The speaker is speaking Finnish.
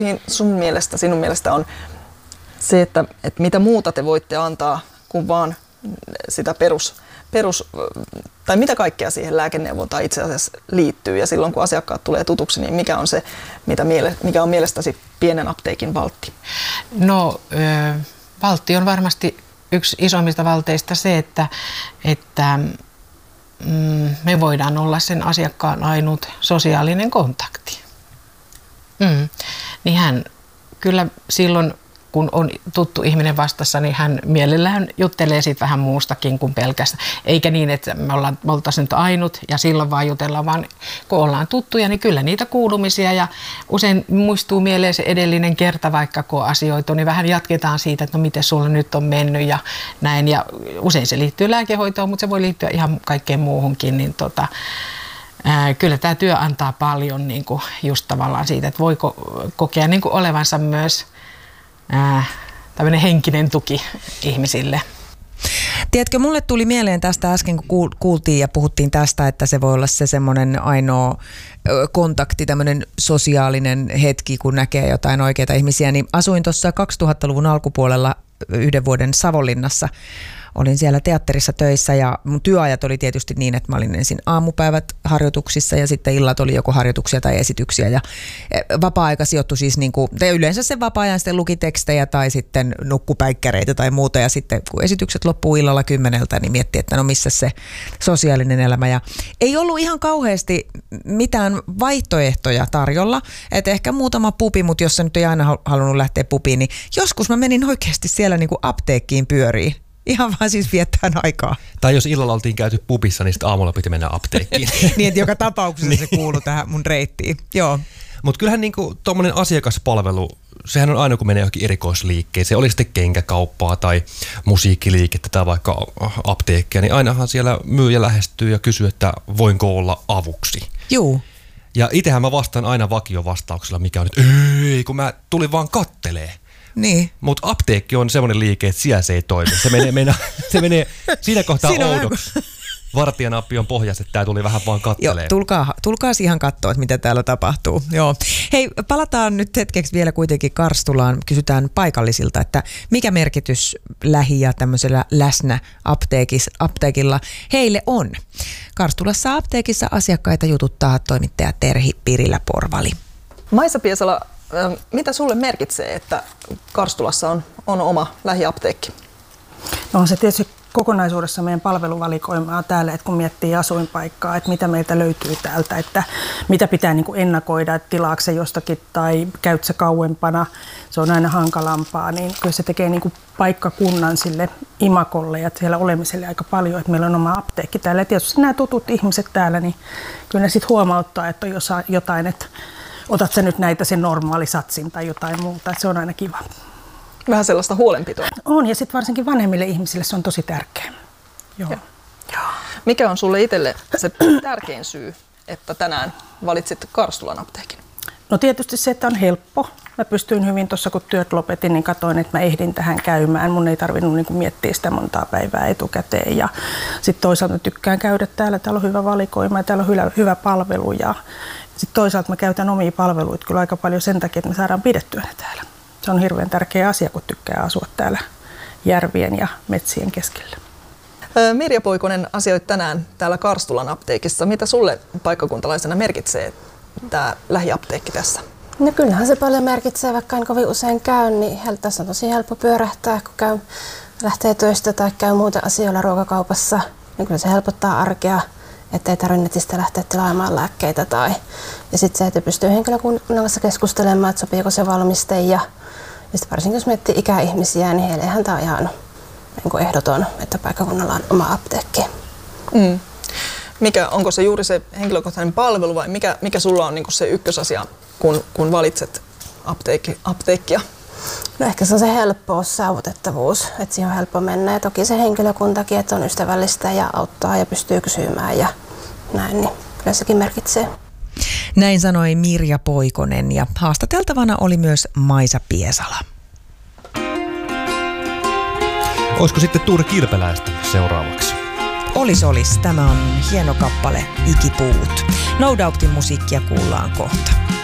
Sinun mielestä on se, että mitä muuta te voitte antaa kuin vaan sitä perus tai mitä kaikkea siihen lääkeneuvontaan itse asiassa liittyy, ja silloin kun asiakkaat tulee tutuksi, niin mikä on se, mikä on mielestäsi pienen apteekin valtti? No, valtti on varmasti yksi isommista valteista se, että me voidaan olla sen asiakkaan ainut sosiaalinen kontakti. Niin hän kyllä silloin, kun on tuttu ihminen vastassa, niin hän mielellään juttelee siitä vähän muustakin kuin pelkästään. Eikä niin, että me oltaisiin nyt ainut ja silloin vaan jutellaan, vaan kun ollaan tuttuja, niin kyllä niitä kuulumisia ja usein muistuu mieleen se edellinen kerta, vaikka kun on asioitu, niin vähän jatketaan siitä, että no miten sulla nyt on mennyt ja näin. Ja usein se liittyy lääkehoitoon, mutta se voi liittyä ihan kaikkeen muuhunkin, niin kyllä tämä työ antaa paljon niin kuin just tavallaan siitä, että voi kokea niin kuin olevansa myös tämmöinen henkinen tuki ihmisille. Tiedätkö, mulle tuli mieleen tästä äsken, kun kuultiin ja puhuttiin tästä, että se voi olla se semmoinen ainoa kontakti, tämmöinen sosiaalinen hetki, kun näkee jotain oikeita ihmisiä, niin asuin tuossa 2000-luvun alkupuolella 1 vuoden Savonlinnassa. Olin siellä teatterissa töissä ja mun työajat oli tietysti niin, että mä olin ensin aamupäivät harjoituksissa ja sitten illat oli joko harjoituksia tai esityksiä. Ja vapaa-aika sijoittui siis yleensä sen vapaa-ajan sitten luki tekstejä tai sitten nukkupäikkäreitä tai muuta. Ja sitten kun esitykset loppuu illalla 10, niin miettii, että no missä se sosiaalinen elämä. Ja ei ollut ihan kauheasti mitään vaihtoehtoja tarjolla. Että ehkä muutama pubi, mutta jos sä nyt ei aina halunnut lähteä pubiin, niin joskus mä menin oikeasti siellä niin kuin apteekkiin pyöriin. Ihan vaan siis viettään aikaa. Tai jos illalla oltiin käyty pubissa, niin sitten aamulla piti mennä apteekkiin. Niin, että joka tapauksessa se kuului tähän mun reittiin. Joo. Mutta kyllähän niinku tuommoinen asiakaspalvelu, sehän on aina kun menee johonkin erikoisliikkeeseen, oli sitten kenkäkauppaa tai musiikkiliikettä tai vaikka apteekkia, niin ainahan siellä myyjä lähestyy ja kysyy, että voinko olla avuksi. Juu. Ja itsehän mä vastaan aina vakiovastauksella, mikä on nyt, ei kun mä tulin vaan kattelee. Niin. Mutta apteekki on semmoinen liike, että siellä se ei toimi. Se menee siinä kohtaa oudoksi. Vartijanappi on pohjassa, että tämä tuli vähän vaan kattelee. Joo, tulkaa ihan katsoa, että mitä täällä tapahtuu. Joo. Hei, palataan nyt hetkeksi vielä kuitenkin Karstulaan. Kysytään paikallisilta, että mikä merkitys lähi- ja tämmöisellä läsnä apteekilla heille on. Karstulassa apteekissa asiakkaita jututtaa toimittaja Terhi Pirilä-Porvali. Maisa Piesala, mitä sulle merkitsee, että Karstulassa on oma lähiapteekki? No on se tietysti kokonaisuudessa meidän palveluvalikoimaa täällä, että kun miettii asuinpaikkaa, että mitä meiltä löytyy täältä, että mitä pitää niin kuin ennakoida, että tilaatko se jostakin tai käyt se kauempana, se on aina hankalampaa, niin kyllä se tekee niin kuin paikkakunnan sille imakolle ja siellä olemiselle aika paljon, että meillä on oma apteekki täällä. Ja tietysti nämä tutut ihmiset täällä, niin kyllä ne sitten huomauttaa, että on jotain, että otat sä nyt näitä sen normaalisatsin tai jotain muuta, että se on aina kiva. Vähän sellaista huolenpitoa. On, ja sitten varsinkin vanhemmille ihmisille se on tosi tärkeä. Joo. Mikä on sulle itselle se tärkein syy, että tänään valitsit Karstulan apteekin? No tietysti se, että on helppo. Mä pystyin hyvin tuossa, kun työt lopetin, niin katsoin, että mä ehdin tähän käymään. Mun ei tarvinnut niin kuin miettiä sitä montaa päivää etukäteen. Ja sitten toisaalta tykkään käydä täällä. Täällä on hyvä valikoima ja täällä on hyvä palvelu. Ja sitten toisaalta mä käytän omia palveluita kyllä aika paljon sen takia, että me saadaan pidettyä ne täällä. Se on hirveän tärkeä asia, kun tykkää asua täällä järvien ja metsien keskellä. Mirja Poikonen, asioit tänään täällä Karstulan apteekissa. Mitä sulle paikkakuntalaisena merkitsee tämä lähiapteekki tässä? No kyllähän se paljon merkitsee, vaikka en kovin usein käy, niin tässä on tosi helppo pyörähtää, kun lähtee töistä tai käy muuten asioilla ruokakaupassa. Niin kyllä se helpottaa arkea, ettei tarvitse netistä lähteä tilaamaan lääkkeitä. Ja sitten se, että pystyy henkilökunnan kanssa keskustelemaan, että sopiiko se valmiste. Ja sitten varsinkin jos miettii ikäihmisiä, niin heillehän tämä on ihan niin ehdoton, että paikkakunnalla on oma apteekki. Onko se juuri se henkilökohtainen palvelu vai mikä sulla on niin se ykkösasia, kun valitset apteekkia? No ehkä se on se helppous, saavutettavuus, että siihen on helppo mennä. Ja toki se henkilökuntakin, että on ystävällistä ja auttaa ja pystyy kysymään ja näin, niin kyllä sekin merkitsee. Näin sanoi Mirja Poikonen ja haastateltavana oli myös Maisa Piesala. Olisiko sitten Tuure Kirpeläistä seuraavaksi? Olis. Tämä on hieno kappale Ikipuut. No Doubtin musiikkia kuullaan kohta.